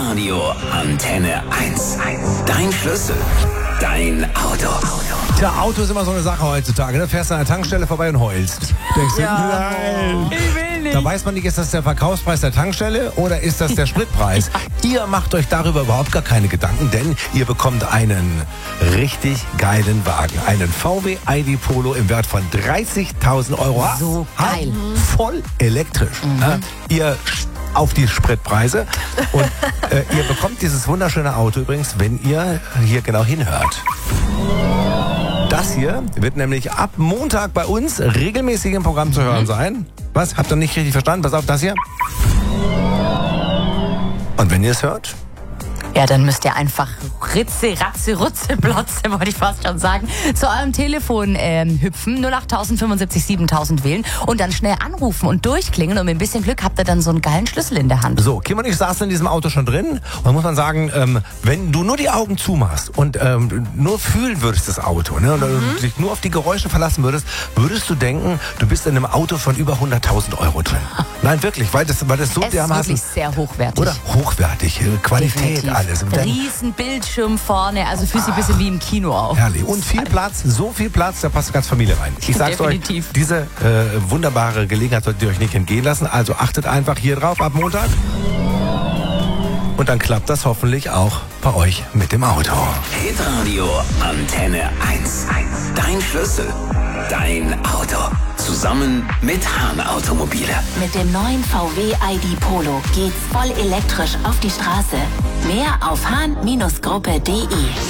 Hitradio Antenne 1. Dein Schlüssel, dein Auto. Tja, Auto ist immer so eine Sache heutzutage. Du fährst an der Tankstelle vorbei und heulst. Denkst du, nein. Ich will nicht. Da weiß man nicht, ist das der Verkaufspreis der Tankstelle oder ist das der Spritpreis? Ihr macht euch darüber überhaupt gar keine Gedanken, denn ihr bekommt einen richtig geilen Wagen. Einen VW ID Polo im Wert von 30.000 Euro. So geil. Voll elektrisch. Ihr auf die Spritpreise. Und ihr bekommt dieses wunderschöne Auto übrigens, wenn ihr hier genau hinhört. Das hier wird nämlich ab Montag bei uns regelmäßig im Programm zu hören sein. Was? Habt ihr nicht richtig verstanden? Pass auf, das hier. Und wenn ihr es hört? Ja, dann müsst ihr einfach Ritze, Ratze, Rutze, Plotze, wollte ich fast schon sagen, zu eurem Telefon hüpfen, 08000 75 7000 wählen und dann schnell anrufen und durchklingen und mit ein bisschen Glück habt ihr dann so einen geilen Schlüssel in der Hand. So, Kim und ich saßen in diesem Auto schon drin und da muss man sagen, wenn du nur die Augen zumachst und nur fühlen würdest das Auto, ne, und dich nur auf die Geräusche verlassen würdest, würdest du denken, du bist in einem Auto von über 100.000 Euro drin. Nein, wirklich, weil das so Es ist dermaßen... wirklich sehr hochwertig. Oder hochwertig, Qualität, Definitiv. alles. Riesen Bildschirm vorne, also fühlt sich ein bisschen wie im Kino auf. Herrlich. Und viel Platz, so viel Platz, da passt die ganze Familie rein. Ich sag's Definitiv. euch, diese wunderbare Gelegenheit solltet ihr euch nicht entgehen lassen. Also achtet einfach hier drauf ab Montag. Und dann klappt das hoffentlich auch bei euch mit dem Auto. Hitradio Antenne 1. Dein Schlüssel, dein Auto. Zusammen mit Hahn Automobile. Mit dem neuen VW ID Polo geht's voll elektrisch auf die Straße. Mehr auf hahn-gruppe.de.